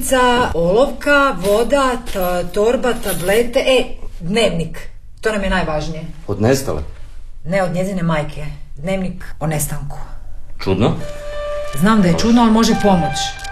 Naljepnica, olovka, voda, torba, tablete, dnevnik. To nam je najvažnije. Od nestale? Ne, od njezine majke. Dnevnik o nestanku. Čudno? Znam da je čudno, ali može pomoć.